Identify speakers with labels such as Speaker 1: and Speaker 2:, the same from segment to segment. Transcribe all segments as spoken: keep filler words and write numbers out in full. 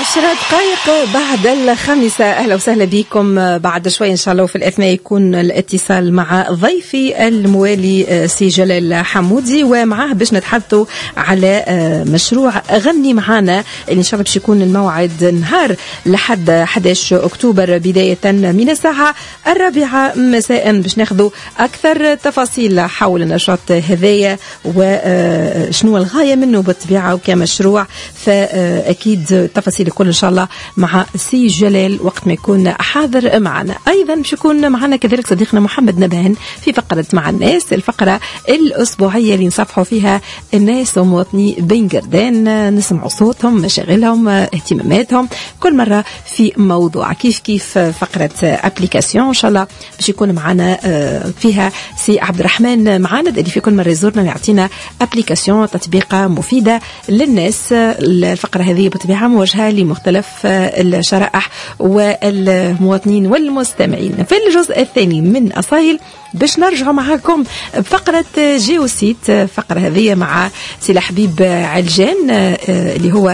Speaker 1: عشرة دقائق بعد الخامسة. أهلا وسهلا بكم. بعد شوي إن شاء الله في الأثناء يكون الاتصال مع ضيفي الموالي سي جلال حمودي، ومعاه باش نتحدثوا على مشروع غني معانا اللي إن شاء الله باش يكون الموعد نهار لحد أحد عشر أكتوبر بداية من الساعة الرابعة مساء، باش ناخذوا أكثر تفاصيل حول النشاط هذايا وشنو الغاية منه بالطبيعة وكمشروع. فأكيد تفاصيل الكل إن شاء الله مع سي جلال وقت ما يكون حاضر معنا. أيضا باش يكون معنا كذلك صديقنا محمد نبهان في فقرة مع الناس، الفقرة الأسبوعية اللي نصفحوا فيها الناس ومواطني بين قردان، نسمعوا صوتهم، مشاغلهم، اهتماماتهم، كل مرة في موضوع. كيف كيف فقرة أبليكاسيون إن شاء الله باش يكون معنا فيها سي عبد الرحمن معنا اللي في كل مرة يزورنا ويعطينا أبليكاسيون تطبيقة مفيدة للناس. الفقرة هذه بطبيعة موجهة لمختلف الشرائح والمواطنين والمستمعين. في الجزء الثاني من أصايل باش نرجع معاكم بفقرة جيوسيت، فقرة هذه مع سي حبيب علجان اللي هو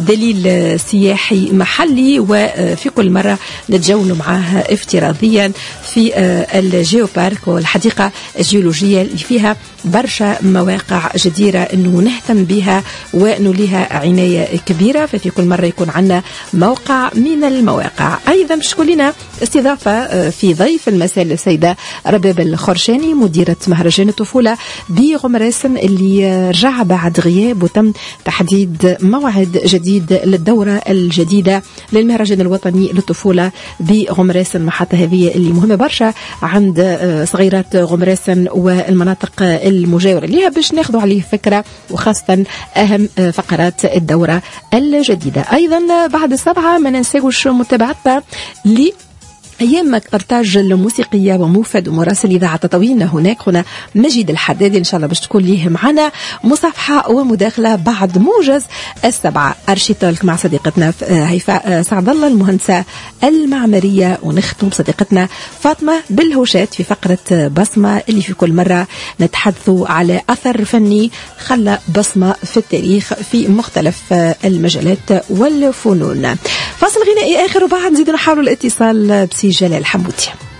Speaker 1: دليل سياحي محلي، وفي كل مرة نتجول معاه افتراضيا في الجيوبارك والحديقة الجيولوجية اللي فيها برشا مواقع جديرة انه نهتم بها ونوليها عناية كبيرة. ففي كل مرة يكون عندنا موقع من المواقع. ايضا باش تكون لنا استضافة في ضيف المساء السيدة رباب الخرشاني مديرة مهرجان الطفولة بغمراسن اللي رجع بعد غياب، وتم تحديد موعد جديد للدورة الجديدة للمهرجان الوطني للطفولة بغمراسن. محطة هذه اللي مهمة برشا عند صغيرات غمراسن والمناطق المجاورة ليها، باش ناخذوا عليه فكرة وخاصة أهم فقرات الدورة الجديدة. أيضا بعد السبعة ما ننساوش متابعتنا ل أيام أرتاج الموسيقية وموفد ومراسل إذاعة تطوين. هناك هنا مجيد الحدادي إن شاء الله باش تكون ليه معنا مصافحة ومداخلة بعد موجز السبعة. أرشيتولك مع صديقتنا هيفاء سعد الله المهندسة المعمارية، ونختم صديقتنا فاطمة بالهوشات في فقرة بصمة اللي في كل مرة نتحدثوا على أثر فني خلى بصمة في التاريخ في مختلف المجالات والفنون. فاصل غنائي آخر وبعد نزيد نحاول الاتصال بسي جلال حمودي.